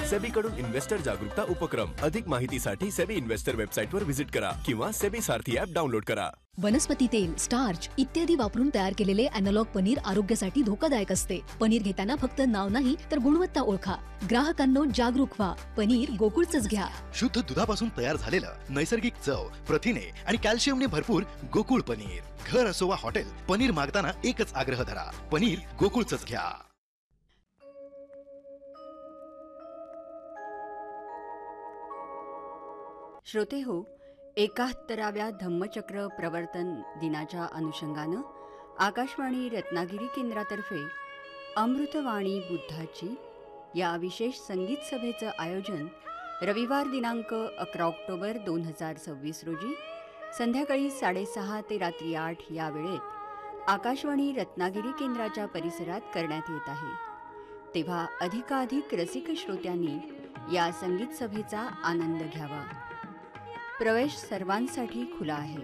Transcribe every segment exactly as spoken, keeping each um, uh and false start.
SEBI कडून investor जागरूकता उपक्रम. अधिक माहितीसाठी सेबी इन्व्हेस्टर वेबसाईटवर व्हिजिट करा किंवा सेबी सारथी ॲप डाउनलोड करा. वनस्पती तेल, स्टार्च इत्यादी वापरून तयार केलेले अॅनालॉग पनीर आरोग्यासाठी धोकादायक असते. पनीर घेताना फक्त नाव नाही तर गुणवत्ता ओळखा. ग्राहकांनो जागरूक व्हा. पनीर गोकुळचंच घ्या. शुद्ध दुधापासून तयार झालेलं नैसर्गिक चव, प्रथिने आणि कॅल्शियमने भरपूर गोकुळ पनीर. घर असो वा हॉटेल, पनीर मागताना एकच आग्रह धरा, पनीर गोकुळचंच घ्या. श्रोते हो, एकाहत्तराव्या धम्मचक्र प्रवर्तन दिनाच्या अनुषंगानं आकाशवाणी रत्नागिरी केंद्रातर्फे अमृतवाणी बुद्धाची या विशेष संगीत सभेचं आयोजन रविवार दिनांक अकरा ऑक्टोबर दोन हजार सव्वीस रोजी संध्याकाळी साडेसहा ते रात्री आठ या वेळेत आकाशवाणी रत्नागिरी केंद्राच्या परिसरात करण्यात येत आहे. तेव्हा अधिकाधिक रसिक श्रोत्यांनी या संगीत सभेचा आनंद घ्यावा. प्रवेश सर्वांसाठी खुला आहे.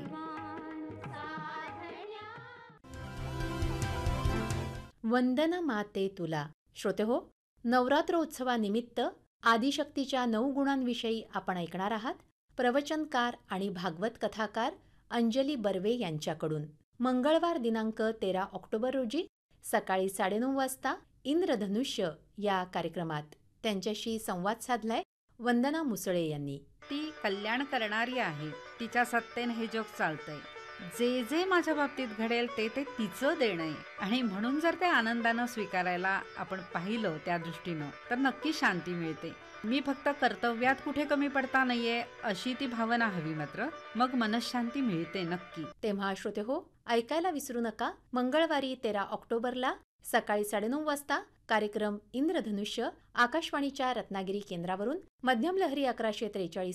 वंदना माते तुला. श्रोते हो, नवरात्रोत्सवानिमित्त आदिशक्तीच्या नऊ गुणांविषयी आपण ऐकणार आहात प्रवचनकार आणि भागवत कथाकार अंजली बर्वे यांच्याकडून. मंगळवार दिनांक तेरा ऑक्टोबर रोजी सकाळी साडेनऊ वाजता इंद्रधनुष्य या कार्यक्रमात त्यांच्याशी संवाद साधलाय वंदना मुसळे यांनी. ती कल्याण करणारी आहे. तिच्या सत्तेने हे जग चालतंय. जे जे माझ्या बाबतीत घडेल ते ते तिचं देणं आहे आणि म्हणून जर ते आनंदानं स्वीकारायला आपण पाहिलं त्या दृष्टीनं तर नक्की शांती मिळते. मी फक्त कर्तव्यात कुठे कमी पडता नाहीये अशी ती भावना हवी, मात्र मग मनशांती मिळते नक्की. तेव्हा श्रोते हो, ऐकायला विसरू नका. मंगळवारी तेरा ऑक्टोबरला सकाळी साडेनऊ वाजता कार्यक्रम इंद्रधनुष्य आकाशवाणीच्या रत्नागिरी केंद्रावरून. मध्यम लहरी अकराशे त्रेचाळीस